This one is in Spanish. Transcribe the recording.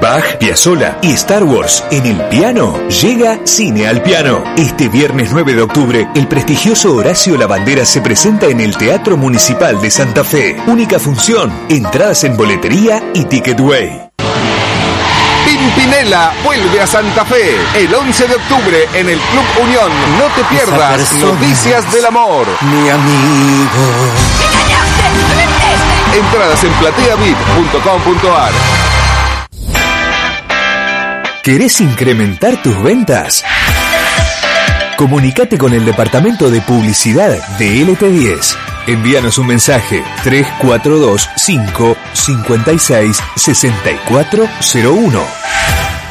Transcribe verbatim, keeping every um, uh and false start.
Bach, Piazzolla y Star Wars en el piano. Llega Cine al Piano. Este viernes nueve de octubre, el prestigioso Horacio Lavandera se presenta en el Teatro Municipal de Santa Fe. Única función, entradas en boletería y Ticketway. Pimpinela vuelve a Santa Fe el once de octubre en el Club Unión. No te pierdas Noticias del Amor. Mi amigo. Entradas en platea vip punto com punto ar. ¿Querés incrementar tus ventas? Comunicate con el departamento de publicidad de L T diez. Envíanos un mensaje tres cuatro dos cinco cinco seis seis cuatro cero uno.